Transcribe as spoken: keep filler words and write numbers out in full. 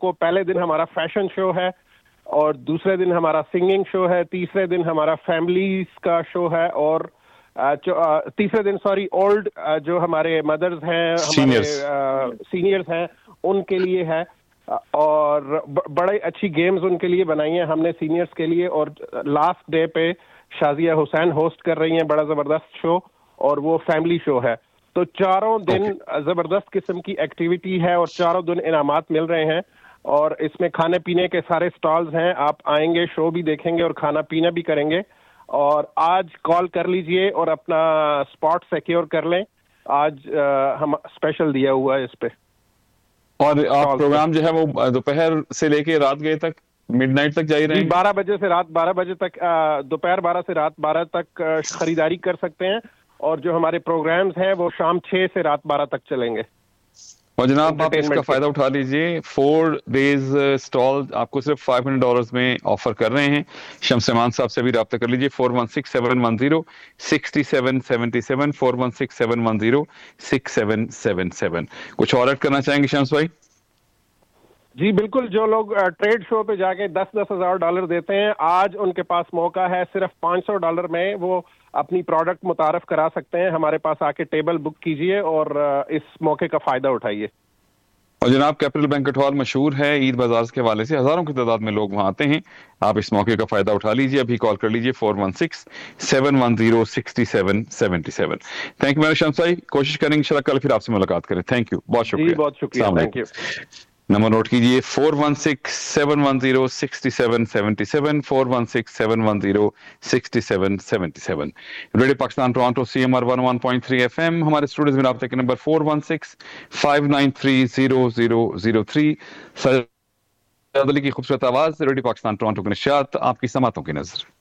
کو پہلے دن ہمارا فیشن شو ہے, اور دوسرے دن ہمارا سنگنگ شو ہے, تیسرے دن ہمارا فیملیز کا شو ہے, اور تیسرے دن سوری اولڈ جو ہمارے مدرز ہیں, ہمارے سینئرز ہیں, ان کے لیے ہے, اور بڑے اچھی گیمز ان کے لیے بنائی ہیں ہم نے سینئرز کے لیے. اور لاسٹ ڈے پہ شازیہ حسین ہوسٹ کر رہی ہیں بڑا زبردست شو, اور وہ فیملی شو ہے. تو چاروں دن زبردست قسم کی ایکٹیویٹی ہے, اور چاروں دن انعامات مل رہے ہیں, اور اس میں کھانے پینے کے سارے سٹالز ہیں. آپ آئیں گے, شو بھی دیکھیں گے اور کھانا پینا بھی کریں گے. اور آج کال کر لیجئے اور اپنا اسپاٹ سیکیور کر لیں, آج ہم اسپیشل دیا ہوا ہے اس پہ. اور آپ پروگرام جو ہے وہ دوپہر سے لے کے رات گئے تک, مڈ نائٹ تک جاری رہیں گے؟ بارہ بجے سے رات بارہ بجے تک, دوپہر بارہ سے رات بارہ تک خریداری کر سکتے ہیں, اور جو ہمارے پروگرامز ہیں وہ شام چھ سے رات بارہ تک چلیں گے. اور جناب آپ اس کا فائدہ اٹھا لیجئے, فور ڈیز اسٹال آپ کو صرف فائیو ہنڈریڈ ڈالرز میں آفر کر رہے ہیں. شمس امان صاحب سے بھی رابطہ کر لیجئے, four one six seven one zero sixty seven seventy seven, four one six seven one zero six seven seven seven. کچھ اور ایڈ کرنا چاہیں گے شمس بھائی؟ جی بالکل, جو لوگ ٹریڈ شو پہ جا کے دس دس ہزار ڈالر دیتے ہیں, آج ان کے پاس موقع ہے صرف پانچ سو ڈالر میں وہ اپنی پروڈکٹ متعارف کرا سکتے ہیں. ہمارے پاس آ کے ٹیبل بک کیجئے اور اس موقع کا فائدہ اٹھائیے. اور جناب کیپٹل بینکٹ ہال مشہور ہے عید بازار کے حوالے سے, ہزاروں کی تعداد میں لوگ وہاں آتے ہیں. آپ اس موقع کا فائدہ اٹھا لیجئے, ابھی کال کر لیجئے four one six seven one zero sixty seven seventy seven. Thank you میرے شمس بھائی, کوشش کریں گے انشاءاللہ کل پھر آپ سے ملاقات کریں. تھینک یو, بہت شکریہ. جی بہت شکریہ, تھینک یو. نمبر نوٹ کیجئے four one six seven one zero sixty seven seventy seven, four one six seven one zero sixty seven seventy seven. Radio Pakistan Toronto C M R one one point three F M. ہمارے studios میں رابطے کے number four one six five nine three zero zero zero three. Sajjad علی کی خوبصورت آواز, radio Pakistan Toronto کی نشریات, آپ کی سماعتوں کی نظر.